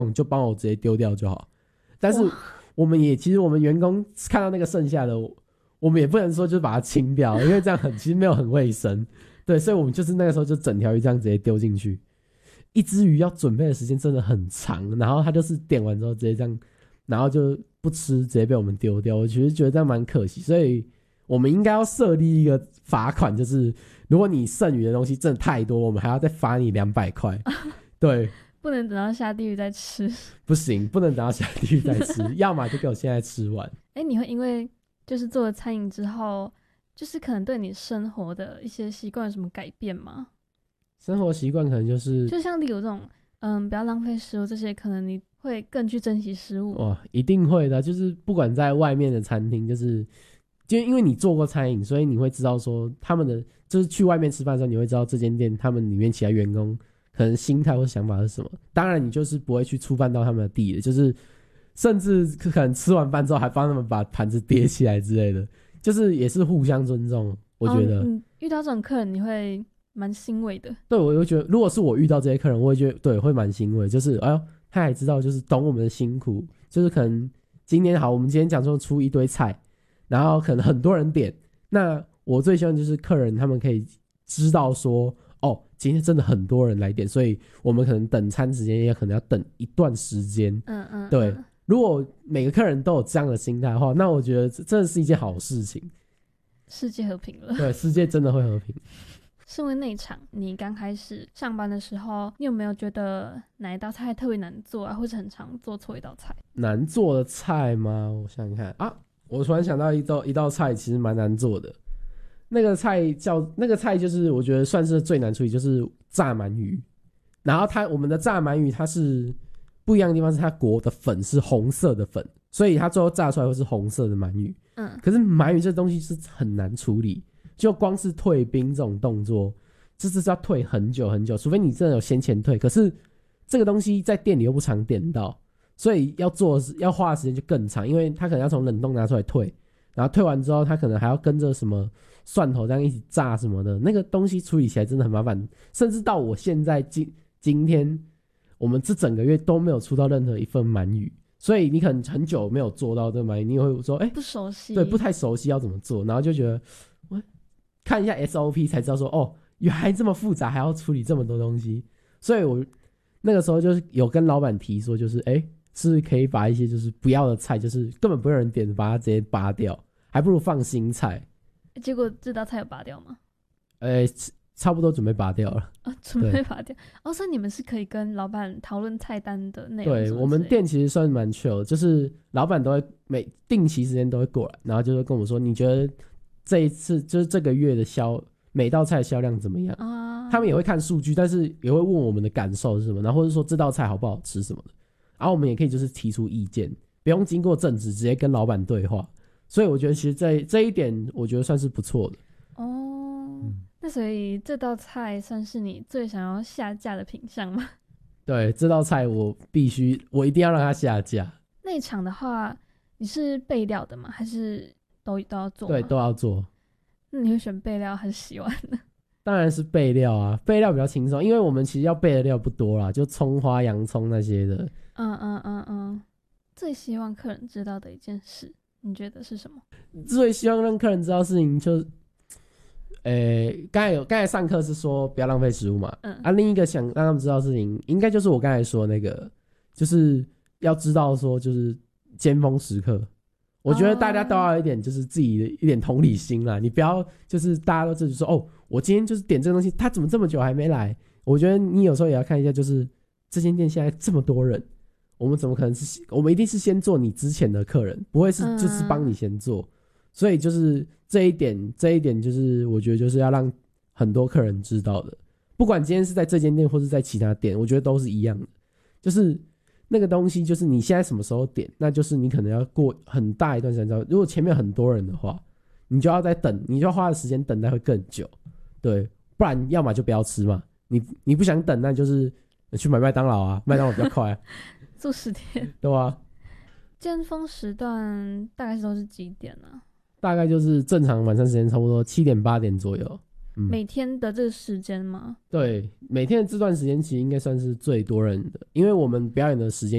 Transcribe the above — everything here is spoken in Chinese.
就帮我直接丢掉就好。但是其实我们员工看到那个剩下的，我们也不能说就是把它清掉，因为这样其实没有很卫生。对，所以我们就是那个时候就整条鱼这样直接丢进去。一只鱼要准备的时间真的很长，然后它就是点完之后直接这样，然后就不吃，直接被我们丢掉。我其实觉得这样蛮可惜，所以我们应该要设立一个罚款，就是如果你剩余的东西真的太多，我们还要再罚你200块。对。 不能等到下地狱再吃。 不行，不能等到下地狱再吃，要么就给我现在吃完。 你会因为就是做了餐饮之后，就是可能对你生活的一些习惯有什么改变吗？ 生活习惯可能就是就像例如这种不要浪费食物这些，可能你会更去珍惜食物。 哇，一定会的，就是不管在外面的餐厅，就因为你做过餐饮，所以你会知道说他们的就是去外面吃饭的时候，你会知道这间店他们里面其他员工可能心态或想法是什么。当然你就是不会去触犯到他们的地的，就是甚至可能吃完饭之后还帮他们把盘子叠起来之类的，就是也是互相尊重。我觉得遇到这种客人你会蛮欣慰的。 对，我就觉得如果是我遇到这些客人，我会觉得对，会蛮欣慰，就是哎呦他还知道就是懂我们的辛苦，就是可能今天好，我们今天讲说出一堆菜，然后可能很多人点，那我最希望就是客人他们可以知道说今天真的很多人来点，所以我们可能等餐时间也可能要等一段时间。对，如果每个客人都有这样的心态的话，那我觉得这真的是一件好事情。 世界和平了。 对，世界真的会和平。 身为内场，你刚开始上班的时候，你有没有觉得哪一道菜特别难做啊，或者很常做错一道菜？ 难做的菜吗？我想想看啊，我突然想到一道菜其实蛮难做的。那个菜就是我觉得算是最难处理，就是炸鳗鱼。然后我们的炸鳗鱼它是不一样的地方，是它裹的粉是红色的粉，所以它最后炸出来会是红色的鳗鱼。可是鳗鱼这东西是很难处理，就光是退冰这种动作，这是要退很久很久，除非你真的有先前退。可是这个东西在店里又不常点到，所以要花的时间就更长，因为它可能要从冷冻拿出来退，然后退完之后，它可能还要跟着什么蒜头这样一起炸什么的，那个东西处理起来真的很麻烦。甚至到我现在今天，我们这整个月都没有出到任何一份鳗鱼，所以你可能很久没有做到这鳗鱼，你也会说， 不熟悉， 对，不太熟悉要怎么做，然后就觉得我看一下 SOP 才知道说，原来这么复杂，还要处理这么多东西。所以我那个时候就是有跟老板提说，就是是可以把一些就是不要的菜，就是根本不有人点的，把它直接拔掉，还不如放新菜。 结果这道菜有拔掉吗？ 差不多准备拔掉了。 准备拔掉。所以你们是可以跟老板讨论菜单的内容。 对，我们店其实算蛮 chill，就是老板都会定期时间都会过来，然后就会跟我说，你觉得这一次就是这个月的每道菜的销量怎么样？他们也会看数据，但是也会问我们的感受是什么，然后或者说这道菜好不好吃什么的。然后我们也可以就是提出意见，不用经过正职，直接跟老板对话。所以我觉得其实这一点我觉得算是不错的。 那所以这道菜算是你最想要下架的品项吗？ 对，这道菜我一定要让它下架。 内场的话，你是备料的吗？还是都要做吗？ 对，都要做。 那你会选备料还是洗碗呢？ 当然是备料啊，备料比较轻松，因为我们其实要备的料不多啦，就葱花、洋葱那些的。 最希望客人知道的一件事，你觉得是什么？ 最希望让客人知道的事情就是刚才上课是说不要浪费食物嘛，另一个想让他们知道的事情，应该就是我刚才说的那个，就是要知道说就是尖峰时刻。我觉得大家都要有一点就是自己的一点同理心啦，你不要就是大家都自己说我今天就是点这个东西，他怎么这么久还没来？我觉得你有时候也要看一下，就是这间店现在这么多人，我们怎么可能我们一定是先做你之前的客人，不会是就是帮你先做。所以就是这一点就是我觉得就是要让很多客人知道的，不管今天是在这间店或是在其他店，我觉得都是一样的，就是那个东西就是你现在什么时候点，那就是你可能要过很大一段时间，如果前面很多人的话，你就要再等，你就要花的时间等待会更久。对，不然要么就不要吃嘛，你不想等，那就是去买麦当劳啊，麦当劳比较快做10天。 对啊。 尖峰时段大概都是几点啊？ 大概就是正常晚上时间差不多7点8点左右。 每天的这个时间吗？ 对，每天的这段时间其实应该算是最多人的，因为我们表演的时间